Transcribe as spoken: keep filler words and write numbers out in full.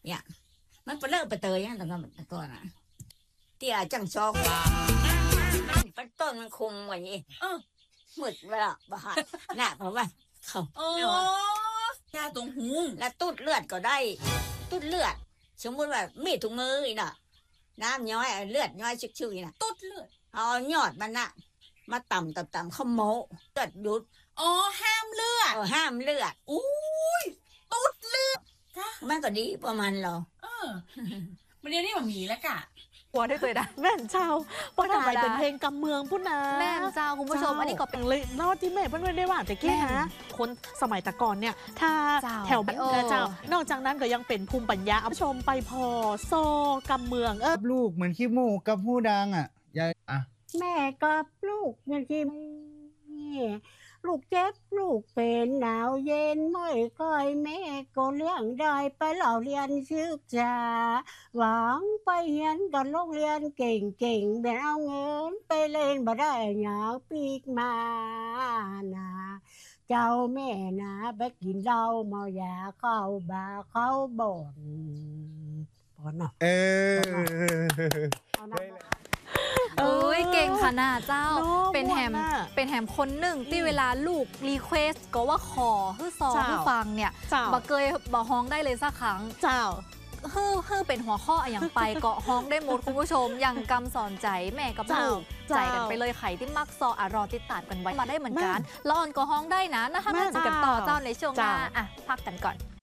เนี่ยมันเป็นเลิกไปเตยอย่างแต่ก็ตัวน่ะเตี้ยจังซอกมันต้นมันคุมกว่านี้หมึดไปละบ้าน่ะเพราะว่าเขาโอ้ยาตรงหูแล้วตุดเลือดก็ได้ตุดเลือดสมมติว่ามีถุงมืออีน่ะน้ำย้อยเลือดย้อยชิวๆน่ะตุดเลือดเอายอดมันน่ะมาต่ำต่ำต่ำข้าโมเลือดยุดอ๋อห้ามเลือดเออห้ามเลือดอุ้ยตุดเลือดมันก็ดีประมาณเราเออมันเดี๋ยวนี้มันมีแล้วกะหัวได้ตัวได้แม่นเจ้าเพราะทำไมเป็นเพลงกำเมืองพุ่นนะแม่นเจ้าคุณผู้ชมอันนี้ก็เป็นเลยนอกที่แม่เพื่อนได้ว่าแต่กี้ฮะคนสมัยตะก่อนเนี่ยถ้าแถวบ้านเจ้านอกจากนั้นก็ยังเป็นภูมิปัญญาผู้ชมไปพอโซกำเมืองเออลูกเหมือนขี้มูกกับหูดังอ่ะยายอ่ะแม่กับลูกเหมือนขี้ลูกเจ็บลูกเป็นหนาวเย็นไม่ค่อยแม่ก็เลี้ยงได้ไปเหล่าเรียนศึกษาหวังไปเรียนกันโรงเรียนเก่งๆแต่เอาเงินไปเล่นบ่ได้หยาปีกมานะเจ้าแม่นะไปกินเหล้าเมายาเข้าบาเข้าบ่อนพอเนาะเออเอ้ยเก่งขนาดเจ้าเป็นแฮมเป็นแฮมคนหนึ่งที่เวลาลูกรีเควสก็ว่าขอฮื้อซอฮื้อฟังเนี่ยบ่เคยบ่ฮ้องได้เลยสักครั้งเจ้าฮื้อฮื้อเป็นหัวข้ออย่างไปเกาะฮ้องได้หมดคุณผู้ชมอย่างกำสอนใจแม่กับลูกใจกันไปเลยไข่ที่มักซออ่ะรอติดตามกันไว้มาได้เหมือนกันแล้วออนก็ฮ้องได้นะนะคะมาเจอกันต่อเจ้าในช่วงหน้าอ่ะพักกันก่อน